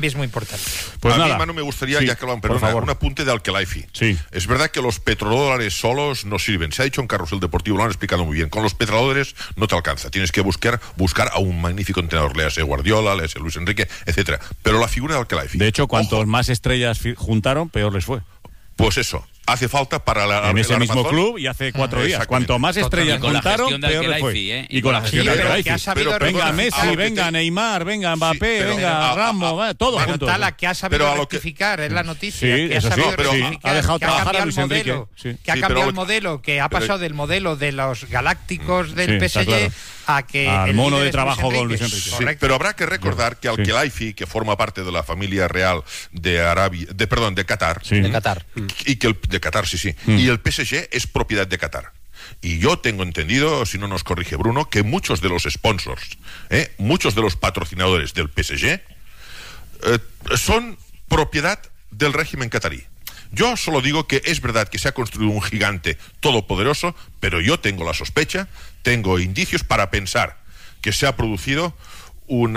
es muy importante. Pues a nada. mí, Manu, me gustaría, Sí, ya que lo han por favor. un apunte de Al-Khelaifi. Sí. Es verdad que los petrodólares solos no sirven. Se ha dicho en Carrusel Deportivo, lo han explicado muy bien. Con los petrodólares no te alcanza. Tienes que buscar a un magnífico entrenador. Léase Guardiola, léase Luis Enrique, etcétera. Pero la figura de Al-Khelaifi. De hecho, cuantos más estrellas juntaron, peor les fue. Pues eso. Hace falta para en ese mismo Armazón. club y hace 4 días. Cuanto más estrellas juntaron, peor les fue. Y con la gestión de Al-Khelaifi. Venga Messi, venga Neymar, venga Mbappé, venga Ramos, todo junto. La que ha sabido rectificar, es la noticia. Sí, que eso ha sabido sí, rectificar, ha dejado que trabajar a cambiado Luis el modelo, Enrique. que ha cambiado el modelo, que ha pasado del modelo de los galácticos del está PSG claro. a que al mono líder de es trabajo Luis con Luis Enrique. Enrique. Sí, pero habrá que recordar que Al-Khelaifi, que forma parte de la familia real de Qatar, De Qatar. y que de Qatar, sí, y el PSG es propiedad de Qatar. Y yo tengo entendido, si no nos corrige Bruno, que muchos de los sponsors, muchos de los patrocinadores del PSG son propiedad del régimen qatarí. Yo solo digo que es verdad que se ha construido un gigante todopoderoso, pero yo tengo la sospecha, tengo indicios para pensar que se ha producido un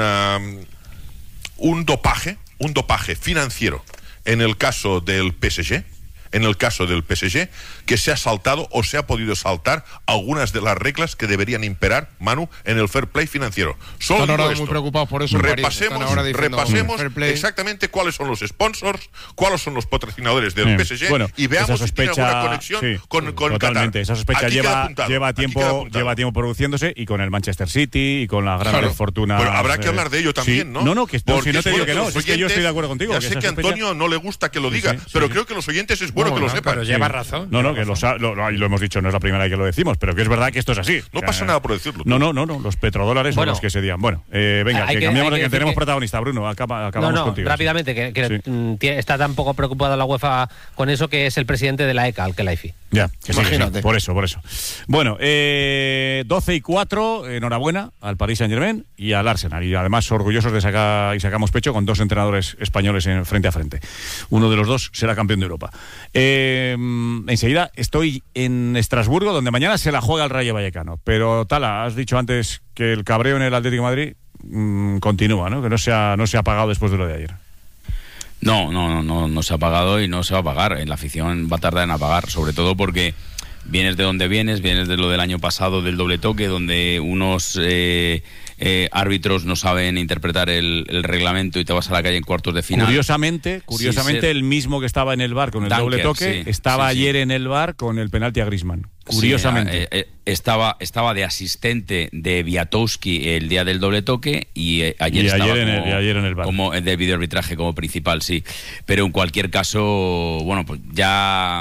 dopaje financiero en el caso del PSG, que se ha saltado o se ha podido saltar algunas de las reglas que deberían imperar, Manu, en el fair play financiero. Solo Están digo ahora esto. muy preocupados por eso. Repasemos exactamente cuáles son los sponsors, cuáles son los patrocinadores del PSG, y veamos si tiene alguna conexión con totalmente. Qatar. Esa sospecha lleva tiempo produciéndose, y con el Manchester City y con las grandes fortunas. Pero habrá que hablar de ello también, ¿no? No, si no te digo que no, es que yo estoy de acuerdo contigo. Ya sé que a Antonio no le gusta que lo diga, pero creo que los oyentes es bueno que lo sepan. Pero lleva razón. No, que lo hemos dicho, no es la primera vez que lo decimos, pero que es verdad que esto es así. No pasa nada por decirlo. No, los petrodólares son los que se digan. Bueno, venga, que cambiamos, que tenemos protagonista, Bruno, acabamos contigo. Rápidamente, que está tan poco preocupada la UEFA con eso, que es el presidente de la ECA, Al-Khelaifi. Ya, imagínate. Por eso. Bueno, 12-4, enhorabuena al Paris Saint-Germain y al Arsenal, y además orgullosos de sacamos pecho con 2 entrenadores españoles frente a frente. Uno de los 2 será campeón de Europa. Enseguida estoy en Estrasburgo, donde mañana se la juega el Rayo Vallecano. Pero Tala, has dicho antes que el cabreo en el Atlético de Madrid continúa, ¿no? Que no se ha apagado después de lo de ayer. No se ha apagado y no se va a apagar. La afición va a tardar en apagar, sobre todo porque vienes de donde vienes de lo del año pasado, del doble toque, donde unos árbitros no saben interpretar el reglamento y te vas a la calle en cuartos de final. Curiosamente, el mismo que estaba en el VAR con el doble toque, estaba ayer en el VAR con el penalti a Griezmann. Curiosamente. Estaba de asistente de Wiatowski el día del doble toque y ayer estaba ayer en el VAR. Como del videoarbitraje como principal, sí. Pero en cualquier caso, bueno, pues ya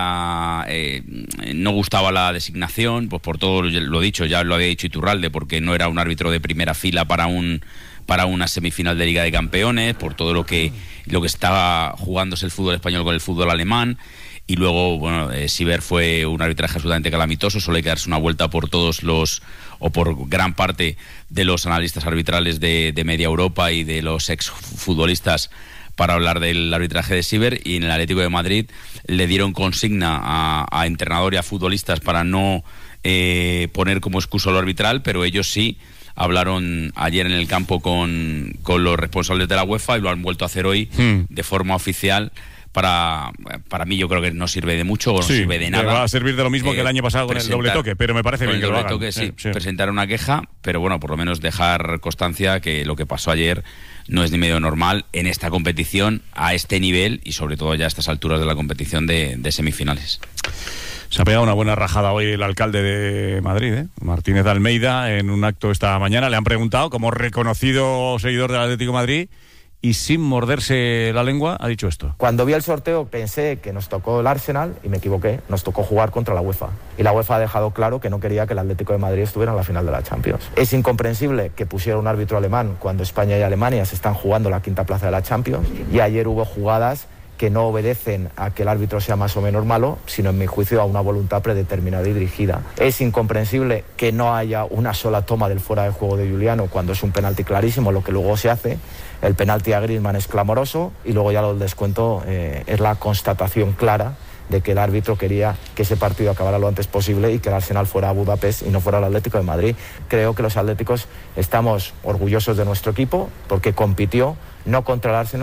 no gustaba la designación, pues por todo lo dicho, ya lo había dicho Iturralde, porque no era un árbitro de primera fila para una semifinal de Liga de Campeones, por todo lo que estaba jugándose el fútbol español con el fútbol alemán. Y luego, bueno, Sieber fue un arbitraje absolutamente calamitoso. Solo hay que darse una vuelta por por gran parte de los analistas arbitrales de media Europa y de los exfutbolistas para hablar del arbitraje de Sieber. Y en el Atlético de Madrid le dieron consigna a entrenador y a futbolistas para no poner como excusa lo arbitral, pero ellos sí hablaron ayer en el campo con los responsables de la UEFA y lo han vuelto a hacer hoy de forma oficial. Para mí yo creo que no sirve de mucho o no sirve de nada. Va a servir de lo mismo que el año pasado con el doble toque, pero me parece bien que lo hagan. Toque, sí, presentar una queja, pero bueno, por lo menos dejar constancia que lo que pasó ayer no es ni medio normal en esta competición, a este nivel y sobre todo ya a estas alturas de la competición de semifinales. Se ha pegado una buena rajada hoy el alcalde de Madrid, Martínez de Almeida, en un acto esta mañana. Le han preguntado, como reconocido seguidor del Atlético de Madrid, y sin morderse la lengua ha dicho esto. Cuando vi el sorteo pensé que nos tocó el Arsenal y me equivoqué, nos tocó jugar contra la UEFA. Y la UEFA ha dejado claro que no quería que el Atlético de Madrid estuviera en la final de la Champions. Es incomprensible que pusiera un árbitro alemán cuando España y Alemania se están jugando la quinta plaza de la Champions, y ayer hubo jugadas que no obedecen a que el árbitro sea más o menos malo, sino en mi juicio a una voluntad predeterminada y dirigida. Es incomprensible que no haya una sola toma del fuera de juego de Giuliano cuando es un penalti clarísimo, lo que luego se hace. El penalti a Griezmann es clamoroso y luego ya lo del descuento es la constatación clara de que el árbitro quería que ese partido acabara lo antes posible y que el Arsenal fuera a Budapest y no fuera el Atlético de Madrid. Creo que los atléticos estamos orgullosos de nuestro equipo porque compitió no contra el Arsenal,